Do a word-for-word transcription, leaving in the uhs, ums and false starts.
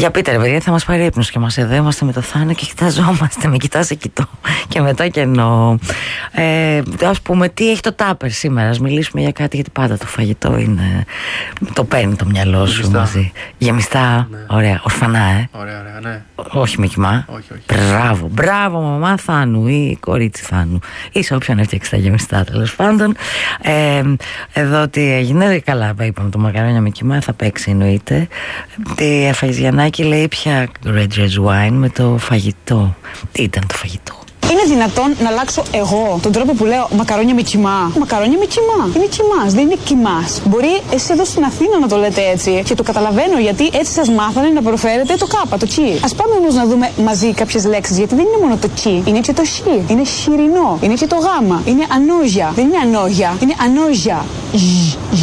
Για πείτε ρε παιδιά, θα μας πάρει ύπνος και μας εδώ είμαστε με το Θάνο και κοιταζόμαστε. Με κοιτάς, σε κοιτώ και μετά και εννοώ. Ε, ας πούμε, τι έχει το τάπερ σήμερα, ας μιλήσουμε για κάτι, γιατί πάντα το φαγητό είναι. Το παίρνει το μυαλό σου Γεμιστά. μαζί. Γεμιστά, ναι. Ωραία, ορφανά, ε. Ωραία, ωραία, ναι. Όχι με κοιμά. Όχι, όχι. Μπράβο, μπράβο, μαμά Θάνου ή κορίτσι Θάνου. Ή όποιον έφτιαξε τα γεμιστά, τέλος πάντων. Ε, εδώ τι έγινε, καλά, είπαμε το μακαρόνια με κοιμά, θα παίξει εννοείται. Τι έφαγες Γιαννάκη, λέει πια Red Red Wine με το φαγητό. Τι ήταν το φαγητό? Είναι δυνατόν να αλλάξω εγώ τον τρόπο που λέω μακαρόνια με κιμά? Μακαρόνια με κιμά. Είναι κιμάς, δεν είναι κιμάς. Μπορεί εσείς εδώ στην Αθήνα να το λέτε έτσι και το καταλαβαίνω, γιατί έτσι σας μάθανε να προφέρετε το κάπα, το τσι. Ας πάμε όμως να δούμε μαζί κάποιες λέξεις, γιατί δεν είναι μόνο το τσι. Είναι και το σι. Είναι σιρινό. Είναι και το γάμα. Είναι ανόζια. Δεν είναι ανόγια. Είναι ανόζια.